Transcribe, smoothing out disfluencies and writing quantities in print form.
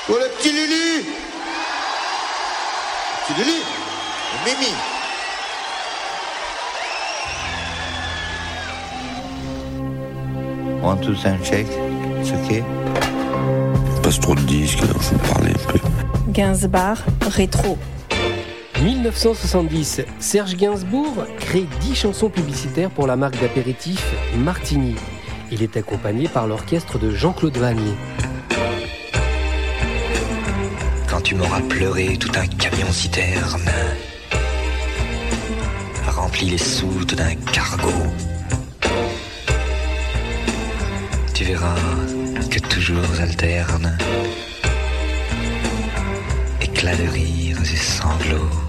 Oh le petit Lulu. Petit Lulu. Mimi. One, two, sound check. It's okay. Passe trop de disques, alors je vais vous parler un peu. Gainsbourg, rétro. 1970, Serge Gainsbourg crée 10 chansons publicitaires pour la marque d'apéritif Martini. Il est accompagné par l'orchestre de Jean-Claude Vannier. Quand tu m'auras pleuré tout un camion-citerne, rempli les soutes d'un cargo, tu verras que toujours alterne éclats de rires et sanglots.